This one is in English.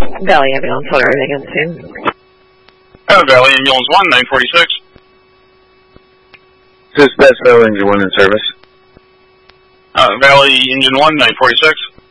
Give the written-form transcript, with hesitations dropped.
Valley Ambulance, hold everything on scene. Valley Ambulance 1, 946. Dispatch Valley Engine 1 in service. Valley Engine 1, 946.